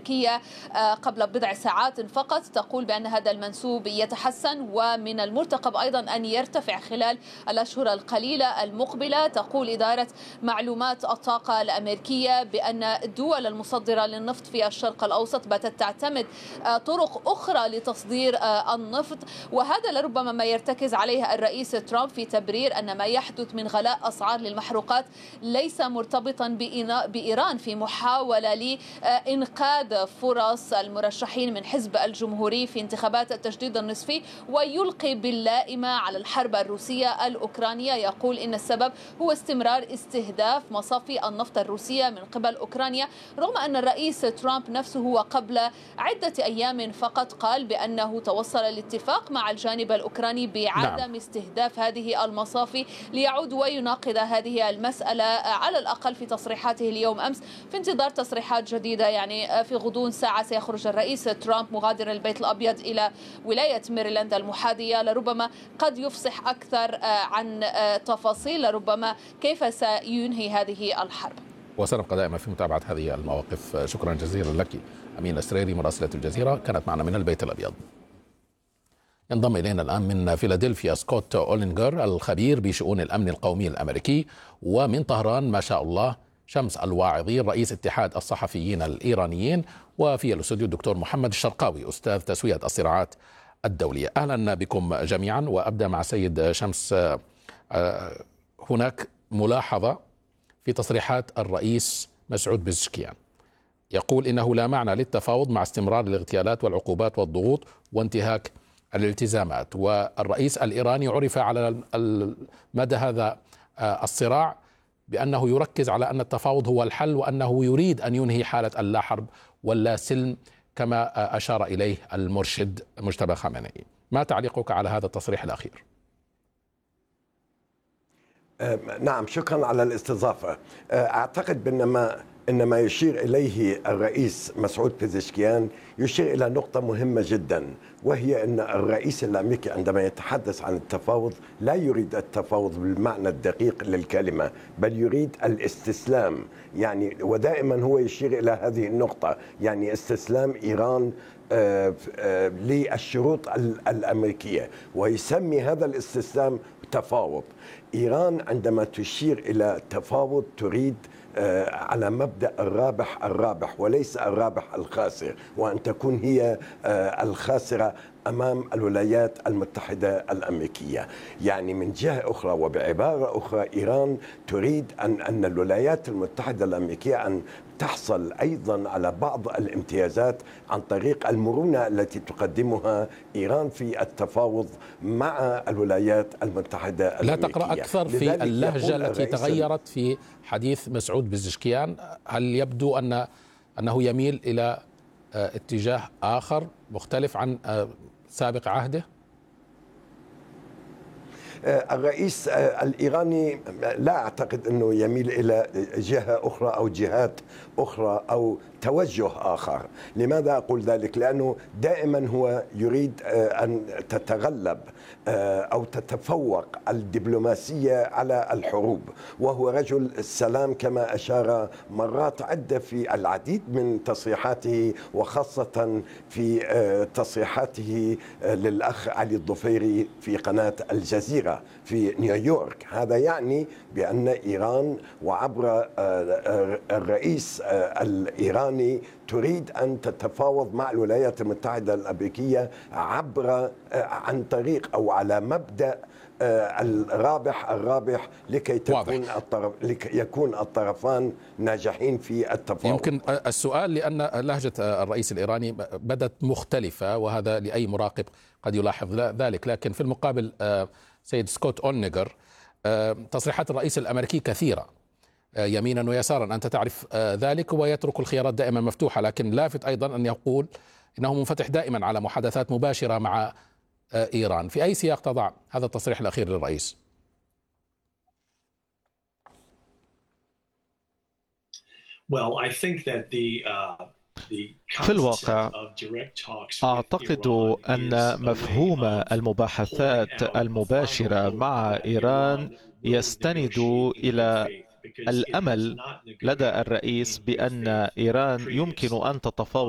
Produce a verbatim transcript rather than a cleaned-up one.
الأمريكية قبل بضع ساعات فقط تقول بأن هذا المنسوب يتحسن ومن المرتقب أيضا أن يرتفع خلال الأشهر القليلة المقبلة. تقول إدارة معلومات الطاقة الأمريكية بأن الدول المصدرة للنفط في الشرق الأوسط باتت تعتمد طرق أخرى لتصدير النفط، وهذا لربما ما يرتكز عليه الرئيس ترامب في تبرير أن ما يحدث من غلاء أسعار للمحروقات ليس مرتبطا بإيران في محاولة لإنقاذ فرص المرشحين من حزب الجمهوري في انتخابات التجديد النصفي، ويلقي باللائمة على الحرب الروسية الأوكرانية. يقول إن السبب هو استمرار استهداف مصافي النفط الروسية من قبل أوكرانيا، رغم أن الرئيس ترامب نفسه وقبل عدة أيام فقط قال بأنه توصل لاتفاق مع الجانب الأوكراني بعدم نعم. استهداف هذه المصافي، ليعود ويناقض هذه المسألة على الأقل في تصريحاته اليوم أمس، في انتظار تصريحات جديدة. يعني في غضون ساعة سيخرج الرئيس ترامب مغادرا البيت الأبيض إلى ولاية ميريلاند المحاذية، لربما قد يفصح أكثر عن تفاصيل لربما كيف سينهي هذه الحرب. وسنبقى دائما في متابعة هذه المواقف. شكرا جزيلا لك أمين السريري مراسلة الجزيرة كانت معنا من البيت الأبيض. ينضم إلينا الآن من فيلادلفيا سكوت أولينغر الخبير بشؤون الأمن القومي الأمريكي، ومن طهران ما شاء الله شمس الواعظي رئيس اتحاد الصحفيين الإيرانيين، وفي الاستوديو الدكتور محمد الشرقاوي أستاذ تسوية الصراعات الدولية. أهلا بكم جميعا، وأبدأ مع سيد شمس. هناك ملاحظة في تصريحات الرئيس مسعود بزشكيان، يقول إنه لا معنى للتفاوض مع استمرار الاغتيالات والعقوبات والضغوط وانتهاك الالتزامات. والرئيس الإيراني عرف على مدى هذا الصراع بأنه يركز على أن التفاوض هو الحل، وأنه يريد أن ينهي حالة اللا حرب واللا سلم كما أشار إليه المرشد مجتبى خامنئي. ما تعليقك على هذا التصريح الأخير؟ نعم، شكرا على الاستضافة. أعتقد بأن ما إن ما يشير إليه الرئيس مسعود بزشكيان يشير إلى نقطة مهمة جدا، وهي أن الرئيس الأمريكي عندما يتحدث عن التفاوض لا يريد التفاوض بالمعنى الدقيق للكلمة، بل يريد الاستسلام. يعني ودائما هو يشير إلى هذه النقطة، يعني استسلام إيران آه آه للشروط الأمريكية، ويسمي هذا الاستسلام تفاوض. إيران عندما تشير إلى تفاوض تريد على مبدأ الرابح الرابح وليس الرابح الخاسر، وأن تكون هي الخاسرة أمام الولايات المتحدة الأمريكية. يعني من جهة أخرى وبعبارة أخرى إيران تريد أن أن الولايات المتحدة الأمريكية أن تحصل أيضا على بعض الامتيازات عن طريق المرونة التي تقدمها إيران في التفاوض مع الولايات المتحدة الأمريكية. لا تقرأ أكثر في اللهجة التي تغيرت في حديث مسعود بزشكيان؟ هل يبدو أن أنه يميل إلى اتجاه آخر مختلف عن سابق عهده؟ الرئيس الإيراني لا أعتقد أنه يميل إلى جهة أخرى أو جهات أخرى أو توجه آخر. لماذا أقول ذلك؟ لأنه دائما هو يريد أن تتغلب أو تتفوق الدبلوماسية على الحروب، وهو رجل السلام كما أشار مرات عدة في العديد من تصريحاته، وخاصة في تصريحاته للأخ علي الضفيري في قناة الجزيرة في نيويورك. هذا يعني بأن إيران وعبر الرئيس الإيراني تريد أن تتفاوض مع الولايات المتحدة الأمريكية عبر عن طريق أو على مبدأ الرابح الرابح لكي تكون الطرف لكي يكون الطرفان ناجحين في التفاوض. يمكن السؤال لأن لهجة الرئيس الإيراني بدت مختلفة، وهذا لأي مراقب قد يلاحظ ذلك، لكن في المقابل سيد سكوت أولنيغر تصريحات الرئيس الأمريكي كثيرة يمينا ويسارا، أنت تعرف ذلك، ويترك الخيارات دائما مفتوحة، لكن لافت أيضا أن يقول إنه منفتح دائما على محادثات مباشرة مع إيران. في أي سياق تضع هذا التصريح الأخير للرئيس؟ في الواقع أعتقد أن مفهوم المباحثات المباشرة مع إيران يستند إلى الأمل لدى الرئيس بأن إيران يمكن أن تتفاوض